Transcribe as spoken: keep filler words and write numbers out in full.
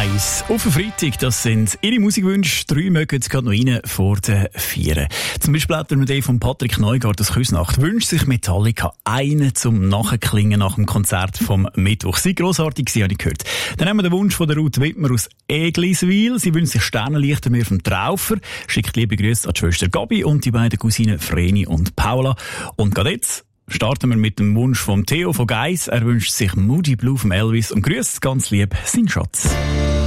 eins auf den Freitag, das sind Ihre Musikwünsche. Drei mögen gerade noch rein vor den Vieren. Zum Beispiel hat der von Patrick Neugaard aus Küsnacht wünscht sich Metallica einen zum Nachklingen nach dem Konzert vom Mittwoch. Sie grossartig, Sie habe ich gehört. Dann haben wir den Wunsch von der Ruth Wittmer aus Egliswil. Sie wünscht sich Sternenlichter mehr vom Traufer. Schickt liebe Grüße an die Schwester Gabi und die beiden Cousinen Vreni und Paula. Und gerade jetzt starten wir mit dem Wunsch von Theo von Geiss. Er wünscht sich Moody Blue vom Elvis und grüßt ganz lieb seinen Schatz.